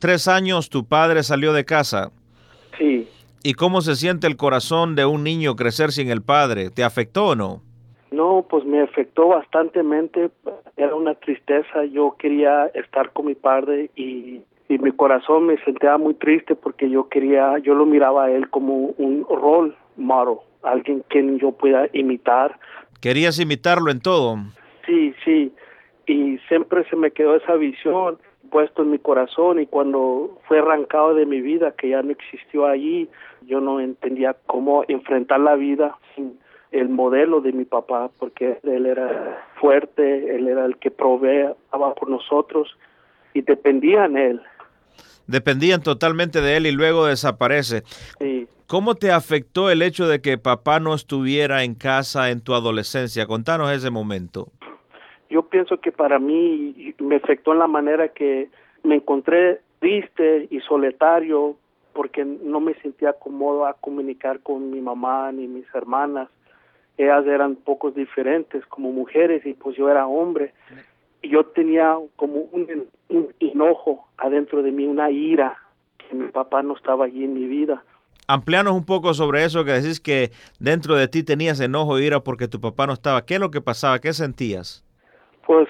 3 años tu padre salió de casa. Sí. ¿Y cómo se siente el corazón de un niño crecer sin el padre? ¿Te afectó o no? No, pues me afectó bastantemente. Era una tristeza. Yo quería estar con mi padre y mi corazón me sentía muy triste porque yo lo miraba a él como un role model, alguien que yo pueda imitar. ¿Querías imitarlo en todo? Sí, sí. Y siempre se me quedó esa visión puesto en mi corazón, y cuando fue arrancado de mi vida, que ya no existió allí, yo no entendía cómo enfrentar la vida sin el modelo de mi papá, porque él era fuerte, él era el que proveía por nosotros y dependía en él. Dependían totalmente de él y luego desaparece. Sí. ¿Cómo te afectó el hecho de que papá no estuviera en casa en tu adolescencia? Contanos ese momento. Yo pienso que para mí me afectó en la manera que me encontré triste y solitario porque no me sentía cómodo a comunicar con mi mamá ni mis hermanas. Ellas eran pocos diferentes como mujeres y pues yo era hombre. Y yo tenía como un enojo adentro de mí, una ira, que mi papá no estaba allí en mi vida. Amplíanos un poco sobre eso, que decís que dentro de ti tenías enojo e ira porque tu papá no estaba. ¿Qué es lo que pasaba? ¿Qué sentías? Pues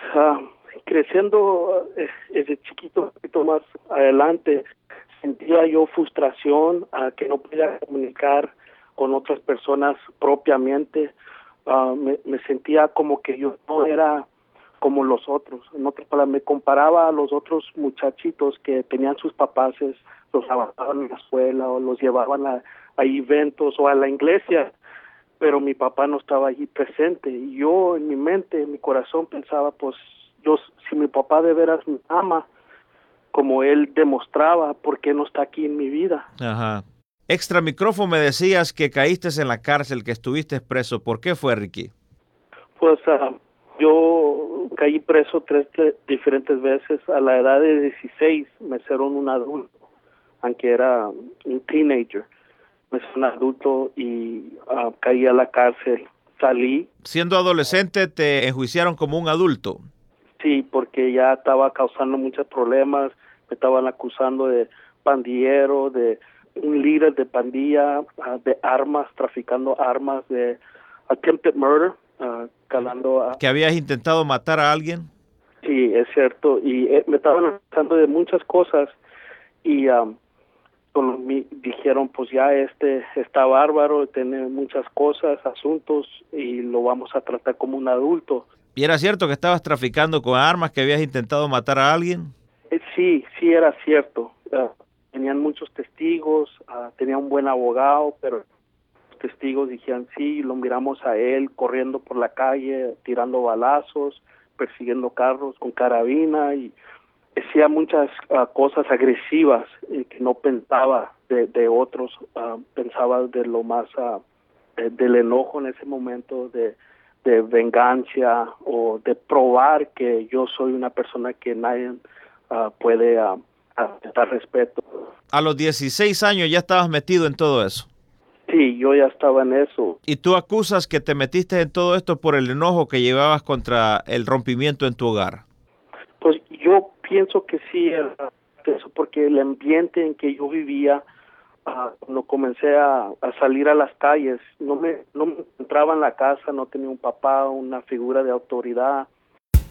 creciendo desde chiquito, un poquito más adelante, sentía yo frustración que no podía comunicar con otras personas propiamente. Me sentía como que yo no era como los otros. En otras palabras, me comparaba a los otros muchachitos que tenían sus papás, los trabajaban en la escuela o los llevaban a eventos o a la iglesia, pero mi papá no estaba allí presente. Y yo en mi mente, en mi corazón pensaba, pues si mi papá de veras me ama, como él demostraba, ¿por qué no está aquí en mi vida? Ajá. Extra micrófono me decías que caíste en la cárcel, que estuviste preso. ¿Por qué fue, Ricky? Pues yo caí preso tres diferentes veces. A la edad de 16 me hicieron un adulto, aunque era un teenager. Me hice un adulto y caí a la cárcel. Salí. Siendo adolescente te enjuiciaron como un adulto. Sí, porque ya estaba causando muchos problemas. Me estaban acusando de pandillero, de un líder de pandilla, de armas, traficando armas, de attempted murder, calando a... ¿Que habías intentado matar a alguien? Sí, es cierto. Y me estaban acusando de muchas cosas y dijeron, pues ya está bárbaro, tiene muchas cosas, asuntos, y lo vamos a tratar como un adulto. ¿Y era cierto que estabas traficando con armas, que habías intentado matar a alguien? Sí era cierto. Tenían muchos testigos, tenía un buen abogado, pero los testigos dijeron sí, lo miramos a él corriendo por la calle, tirando balazos, persiguiendo carros con carabina, y hacía muchas cosas agresivas que no pensaba de otros, pensaba de lo más del enojo en ese momento, de venganza o de probar que yo soy una persona que nadie puede dar respeto. A los 16 años ya estabas metido en todo eso. Sí, yo ya estaba en eso. ¿Y tú acusas que te metiste en todo esto por el enojo que llevabas contra el rompimiento en tu hogar? Pues yo pienso que sí, eso porque el ambiente en que yo vivía, cuando comencé a salir a las calles, no me encontraba en la casa, no tenía un papá, una figura de autoridad,